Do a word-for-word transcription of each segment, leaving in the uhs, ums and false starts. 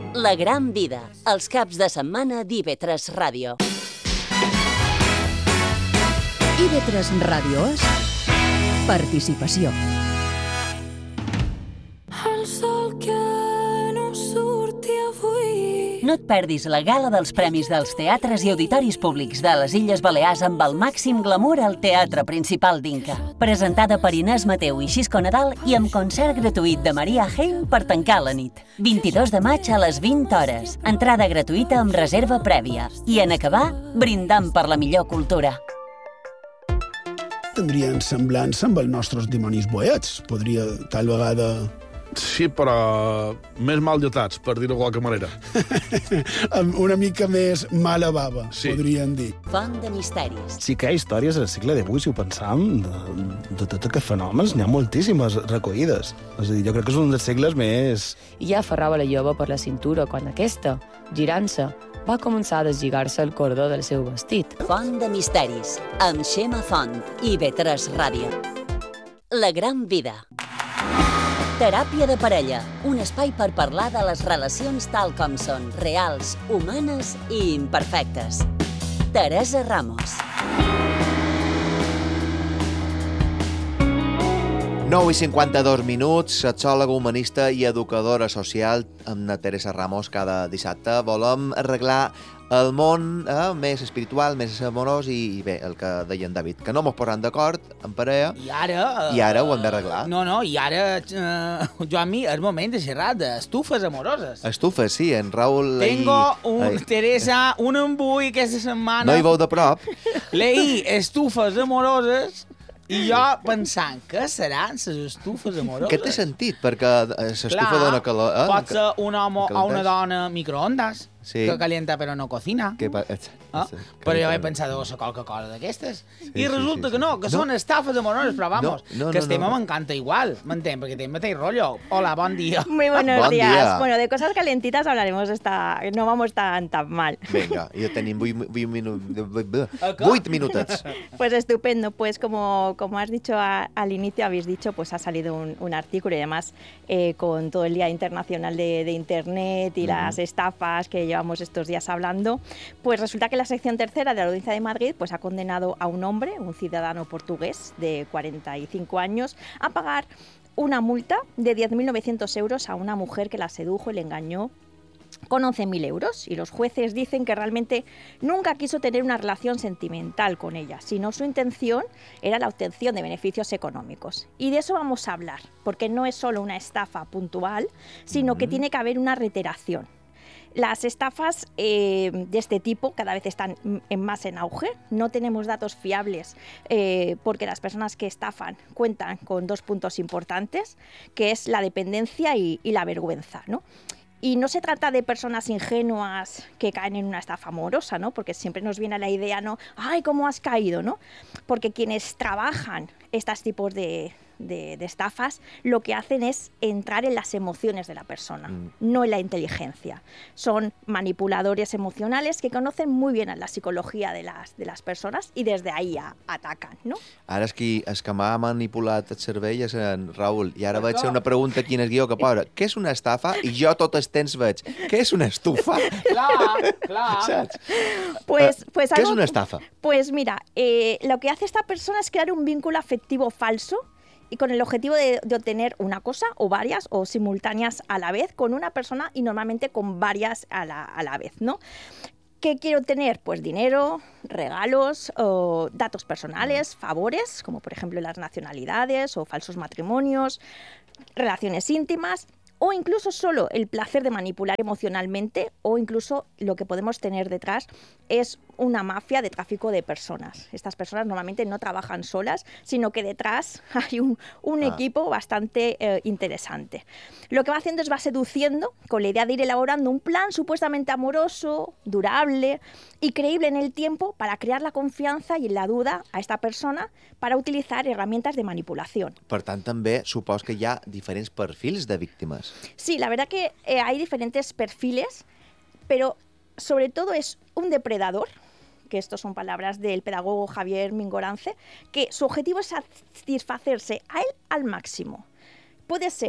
La gran vida, els caps de setmana d'I V tres Ràdio. I V tres Ràdio és participació. El sol que no surti avui. No et perdis la gala dels premis dels teatres i auditoris públics de les Illes Balears amb el màxim glamour al Teatre Principal d'Inca. Presentada per Inés Mateu i Xisco Nadal i amb concert gratuït de Maria Hein per tancar la nit. vint-i-dos de maig a les vint hores. Entrada gratuïta amb reserva prèvia. I en acabar, brindant per la millor cultura. Tindrien semblança amb els nostres dimonis boets. Podria, tal vegada... Sí, però més mal dotats, per dir-ho de qualque manera. Amb una mica més mala bava, sí. Podríem dir. Font de misteris. Sí que hi ha històries al segle divuit, si ho pensam, de, de tots aquests fenòmens, n'hi ha moltíssimes recollides. És a dir, jo crec que és un dels segles més... I ja aferrava la jove per la cintura quan aquesta, girant-se, va començar a deslligar-se el cordó del seu vestit. Font de misteris, amb Xema Font, I V tres Ràdio. La gran vida. Teràpia de parella, un espai per parlar de les relacions tal com són, reals, humanes i imperfectes. Teresa Ramos. nou i cinquanta-dos minuts, sexòloga, humanista i educadora social amb la Teresa Ramos cada dissabte. Volem arreglar el món eh, més espiritual, més amorós i, i bé, el que deia en David, que no mos posant d'acord en parella. I ara... Uh, I ara ho hem d'arreglar. No, no, i ara, uh, Joan-mi, és moment de xerrar d'estufes amoroses. Estufes, sí, en Raül... Tengo, un, Ai. Teresa, un embui aquesta setmana. No hi veu de prop? Leí estufes amoroses i jo pensant, què seran les estufes amoroses? Què té sentit? Perquè l'estufa dona calor. Eh? Pot ser un home o una dona microondes, sí. Que calienta però no cocina. Que pa... Ah? Però jo he pensat que ser Coca-Cola d'aquestes. Sí, I resulta sí, sí, que no, que no. són estafes amoroses, però vamos, no, no, que este no, tema no. m'encanta igual, m'entén? Perquè té el mateix rollo. Hola, bon dia. Muy buenos Bon días. dia. Bueno, de cosas calentitas hablaremos esta... No vamos tan, tan mal. Venga, ja tenim vuit, vuit, minu... Acá? vuit minutets. Pues estupendo. Pues como, como has dicho a, al inicio, habéis dicho, pues ha salido un, un artículo y además eh, con todo el Día Internacional de, de Internet y uh-huh. las estafas que llevamos estos días hablando, pues resulta que la sección tercera de la Audiencia de Madrid pues ha condenado a un hombre, un ciudadano portugués de cuarenta y cinco años, a pagar una multa de diez mil novecientos euros a una mujer que la sedujo y le engañó con once mil euros. Y los jueces dicen que realmente nunca quiso tener una relación sentimental con ella, sino su intención era la obtención de beneficios económicos. Y de eso vamos a hablar, porque no es solo una estafa puntual, sino uh-huh. que tiene que haber una reiteración. Las estafas eh, de este tipo cada vez están en más en auge. No tenemos datos fiables eh, porque las personas que estafan cuentan con dos puntos importantes, que es la dependencia y, y la vergüenza, ¿no? Y no se trata de personas ingenuas que caen en una estafa amorosa, ¿no? Porque siempre nos viene a la idea, ¿no? ¡Ay, cómo has caído!, ¿no? Porque quienes trabajan estos tipos de, de, de estafas lo que hacen es entrar en las emociones de la persona, mm. no en la inteligencia. Son manipuladores emocionales que conocen muy bien a la psicología de las, de las personas y desde ahí a, atacan, ¿no? Ara és qui, és que m'ha manipulat el cervell és en Raül, i ara vaig fer una pregunta aquí en el guió que posa, què és una estafa? I jo tot el temps veig, què és una estufa? Clar, clar. Saps? Pues, pues ¿Qué algo, es una estafa? Pues mira, eh, lo que hace esta persona es crear un vínculo afectivo falso y con el objetivo de, de obtener una cosa o varias o simultáneas a la vez con una persona y normalmente con varias a la, a la vez, ¿no? ¿Qué quiero obtener? Pues dinero, regalos, o datos personales, favores, como por ejemplo las nacionalidades o falsos matrimonios, relaciones íntimas, o incluso solo el placer de manipular emocionalmente, o incluso lo que podemos tener detrás es una mafia de tráfico de personas. Estas personas normalmente no trabajan solas, sino que detrás hay un, un ah. equipo bastante eh, interesante. Lo que va haciendo es va seduciendo con la idea de ir elaborando un plan supuestamente amoroso, durable y creíble en el tiempo para crear la confianza y la duda a esta persona para utilizar herramientas de manipulación. Per tant, també supos que hi ha diferents perfils de víctimes. Sí, la verdad que eh, hay diferentes perfiles, pero sobre todo es un depredador, que estas son palabras del pedagogo Javier Mingorance, que su objetivo es satisfacerse a él al máximo. Puede ser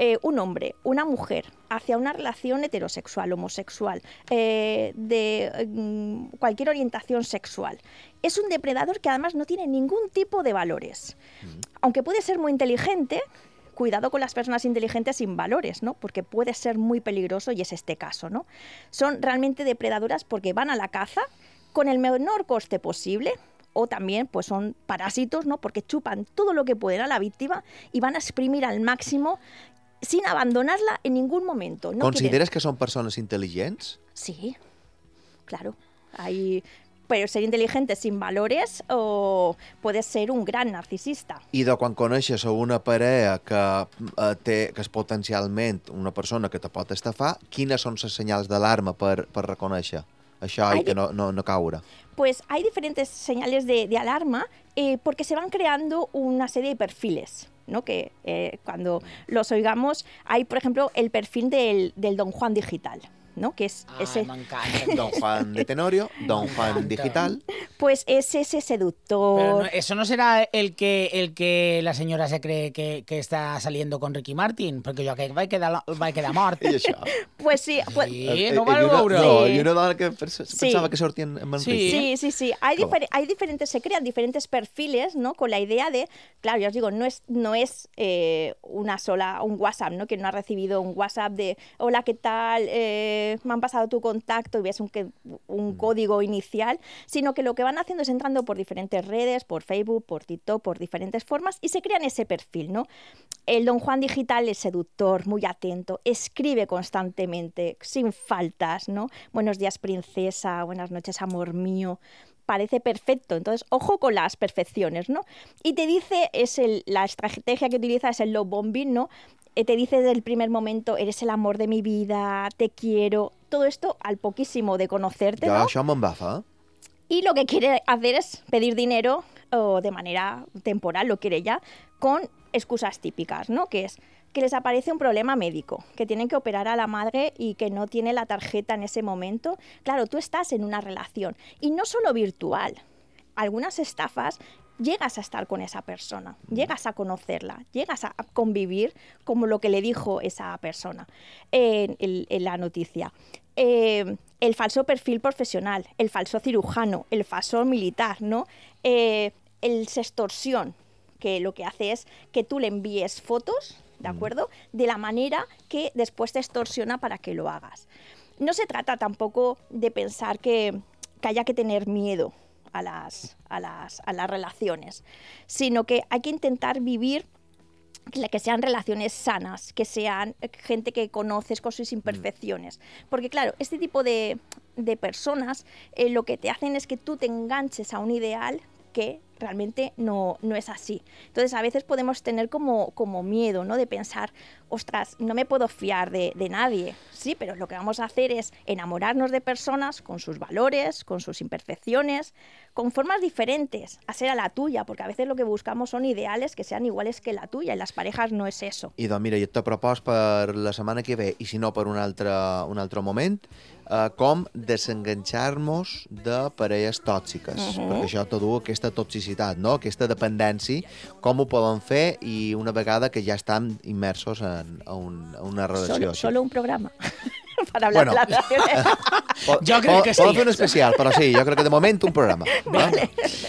eh, un hombre, una mujer, hacia una relación heterosexual, homosexual, eh, de eh, cualquier orientación sexual, es un depredador que además no tiene ningún tipo de valores. Aunque puede ser muy inteligente, cuidado con las personas inteligentes sin valores, ¿no? Porque puede ser muy peligroso y es este caso, ¿no? Son realmente depredadoras porque van a la caza con el menor coste posible, o también pues son parásitos, ¿no? Porque chupan todo lo que pueden a la víctima y van a exprimir al máximo sin abandonarla en ningún momento. ¿No Consideres quieren... que són persones intel·ligents? Sí, claro. Hay... Pero ser inteligente sin valores o puede ser un gran narcisista. I de quan coneixes a una parella que, eh, té, que és potencialment una persona que te pot estafar, quines són les senyals d'alarma per, per reconèixer això i que no, no, no caure? Pues hay diferentes señales de, de alarma eh, porque se van creando una serie de perfiles, ¿no? Que eh, cuando los oigamos, hay, por ejemplo, el perfil del, del Don Juan digital, ¿no? Que es Ay, ese... m'encanta. Don Juan de Tenorio, Don Juan digital. Pues es ese seductor. Pero no, eso no será el que el que la señora se cree que, que está saliendo con Ricky Martin, perquè jo crec que va quedar, va quedar mort. I això? Pues sí. Pues... Sí, no va una, veure. No, Sí. i una dona que pensava Sí. que sortien en Manrique. Sí, sí, sí. Hay, ¿Cómo? difer- hay diferentes, se crean diferentes perfiles, ¿no? Con la idea de, claro, ya os digo, no es, no es eh, una sola, un WhatsApp, ¿no? Que no ha recibido un WhatsApp de, hola, ¿qué tal? Eh, me han pasado tu contacto y ves un, que- un código inicial, sino que lo que van haciendo es entrando por diferentes redes, por Facebook, por TikTok, por diferentes formas, y se crean ese perfil, ¿no? El Don Juan digital es seductor, muy atento, escribe constantemente, sin faltas, ¿no? Buenos días, princesa, buenas noches, amor mío. Parece perfecto, entonces ojo con las perfecciones, ¿no? Y te dice, es el, la estrategia que utiliza es el love bombing, ¿no? Eh, te dice desde el primer momento, eres el amor de mi vida, te quiero, todo esto al poquísimo de conocerte, Jo ¿no? això m'embafa, eh? Y lo que quiere hacer es pedir dinero o de manera temporal, lo quiere ya, con excusas típicas, ¿no? Que es que les aparece un problema médico, que tienen que operar a la madre y que no tiene la tarjeta en ese momento. Claro, tú estás en una relación y no solo virtual. Algunas estafas llegas a estar con esa persona, llegas a conocerla, llegas a convivir como lo que le dijo esa persona en, en- en la noticia. Eh, el falso perfil profesional, el falso cirujano, el falso militar, ¿no? Eh, el sextorsión, que lo que hace es que tú le envíes fotos, ¿de acuerdo? De la manera que después te extorsiona para que lo hagas. No se trata tampoco de pensar que, que haya que tener miedo a las, a, las, a las relaciones, sino que hay que intentar vivir que que sean relaciones sanas, que sean gente que conoces con sus imperfecciones. Porque claro, este tipo de, de personas eh, lo que te hacen es que tú te enganches a un ideal que realmente no, no es así. Entonces a veces podemos tener como, como miedo, ¿no? De pensar, ostras, no me puedo fiar de, de nadie. Sí, pero lo que vamos a hacer es enamorarnos de personas con sus valores, con sus imperfecciones, con formas diferentes a ser a la tuya, porque a veces lo que buscamos son ideales que sean iguales que la tuya, y las parejas no es eso. I doncs mira, jo te propos per la setmana que ve, i si no per un altre, un altre moment, eh, com desenganxar-nos de parelles tòxiques, uh -huh. perquè això tot aquesta toxicitat, no? Aquesta dependència, com ho poden fer i una vegada que ja estan immersos en, en, un, en una relació. Solo, així. solo un programa para hablar Bueno. de las relaciones. Po- Jo crec po- que sí. Podem fer un especial, però sí, jo crec que de moment un programa. Vale.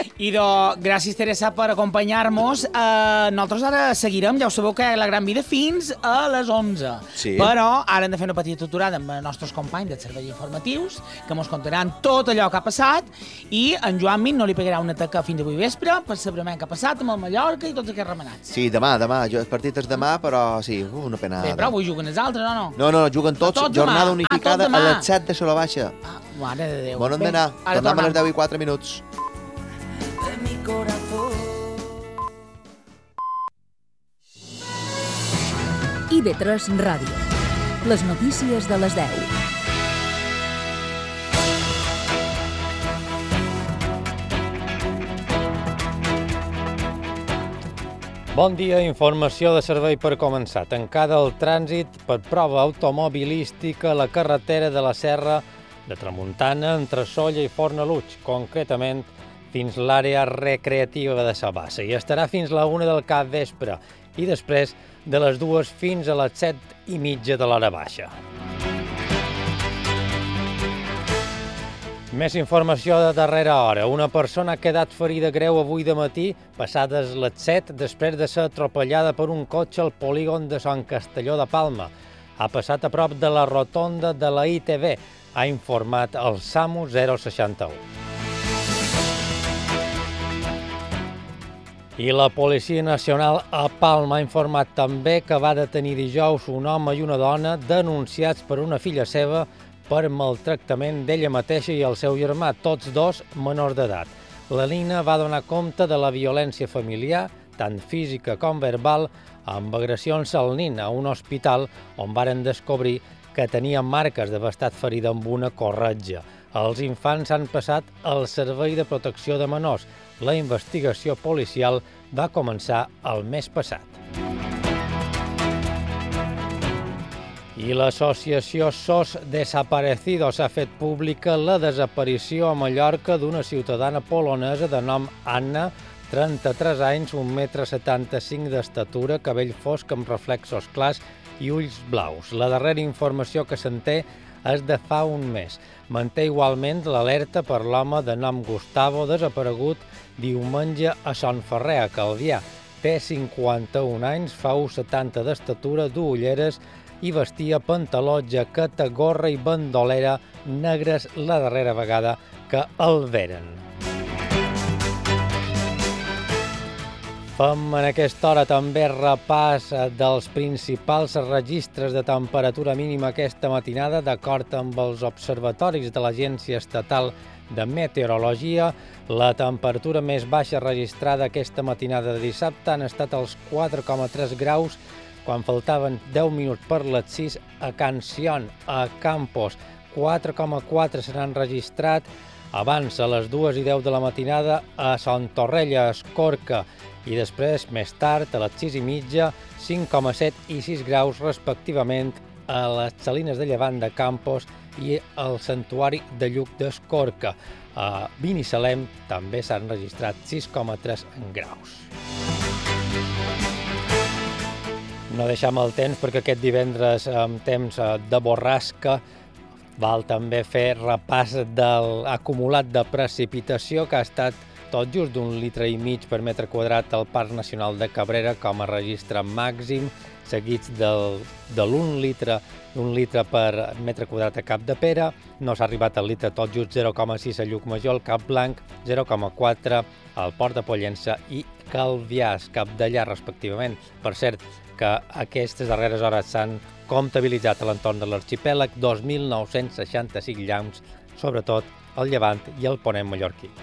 Idò, gràcies, Teresa, per acompanyar-nos. Uh, nosaltres ara seguirem, ja ho sabeu, que la Gran Vida fins a les onze. Sí. Però ara hem de fer una petita aturada amb els nostres companys dels serveis informatius, que mos contaran tot allò que ha passat, i en Joan Min no li pegarà una taca fins avui vespre per saber què ha passat amb el Mallorca i tots aquests remenats. Sí, demà, demà. Jo, el partit és demà, però sí, uh, una pena. Bé, però avui juguen els altres, o no? No, no, juguen tots, Tots demà. jornada Ah, unificada tots a demà. les set de la baixa. Ah, mare de Déu. Bon on Bé, d'anar. ara Tornem a les tornem. deu i quatre minuts. I V tres Ràdio. Les notícies de les deu. Bon dia, informació de servei per començar. Tancada el trànsit per prova automobilística a la carretera de la Serra de Tramuntana entre Solla i Fornalutx, concretament fins l'àrea recreativa de Sabassa, i estarà fins la una del capvespre i després de les dues fins a les set i mitja de l'hora baixa. Més informació de darrera hora. Una persona ha quedat ferida greu avui de matí, passades les set, després de ser atropellada per un cotxe al polígon de Sant Castelló de Palma. Ha passat a prop de la rotonda de la I T V, ha informat el SAMU zero seixanta-u. I la Policia Nacional a Palma ha informat també que va detenir dijous un home i una dona denunciats per una filla seva per maltractament d'ella mateixa i el seu germà, tots dos menors d'edat. La Nina va donar compte de la violència familiar, tant física com verbal, amb agressions al nin a un hospital on varen descobrir que tenia marques d'haver estat ferida amb una corretja. Els infants han passat al Servei de Protecció de Menors. La investigació policial va començar el mes passat. I l'associació S O S Desaparecidos ha fet pública la desaparició a Mallorca d'una ciutadana polonesa de nom Anna, trenta-tres anys, un metre setanta-cinc d'estatura, cabell fosc amb reflexos clars i ulls blaus. La darrera informació que se'n té és de fa un mes. Manté igualment l'alerta per l'home de nom Gustavo, desaparegut diumenge a Son Ferrer, a Calvià. Té cinquanta-un anys, fa un setanta d'estatura, du ulleres i vestia pantaló, jaqueta, gorra i bandolera negres la darrera vegada que el veren. Fem en aquesta hora també repàs dels principals registres de temperatura mínima aquesta matinada. D'acord amb els observatoris de l'Agència Estatal de Meteorologia, la temperatura més baixa registrada aquesta matinada de dissabte han estat els quatre coma tres graus quan faltaven deu minuts per les sis a Cancion, a Campos. quatre coma quatre se n'han registrat abans a les dues i deu de la matinada a Son Torrella, a Escorca, i després, més tard, a les sis i mitja, cinc coma set i sis graus respectivament a les Salines de Llevant de Campos i al Santuari de Lluc d'Escorca. A Binissalem també s'han registrat sis coma tres graus. No deixem el temps perquè aquest divendres amb temps de borrasca val també fer repàs de l'acumulat de precipitació que ha estat tot just d'un litre i mig per metre quadrat al Parc Nacional de Cabrera com a registre màxim, seguits del, de l'un litre, un litre per metre quadrat a Capdepera. No s'ha arribat al litre, tot just zero coma sis a Llucmajor, al Capblanc, zero coma quatre al Port de Pollença i Calviàs, Capdellà, respectivament. Per cert, que aquestes darreres hores s'han comptabilitzat a l'entorn de l'arxipèlag dos mil nou-cents seixanta-cinc llamps, sobretot al Llevant i al Ponent mallorquí.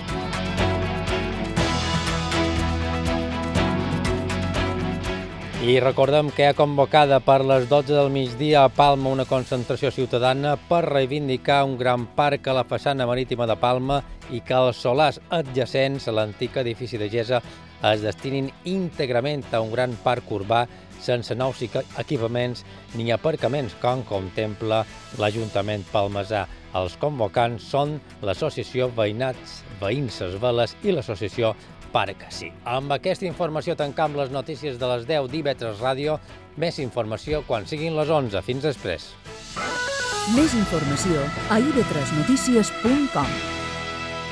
I recordem que hi ha convocada per les dotze del migdia a Palma una concentració ciutadana per reivindicar un gran parc a la façana marítima de Palma i que els solars adjacents a l'antic edifici de Gesa es destinin íntegrament a un gran parc urbà sense nous equipaments ni aparcaments, com contempla l'Ajuntament palmesà. Els convocants són l'Associació Veïnats Veïns Ses Veles i l'Associació Parc Sí. Amb aquesta informació tancam les notícies de les deu d'I V tres Ràdio. Més informació quan siguin les onze. Fins després. Més informació a i ve tres notícies punt com.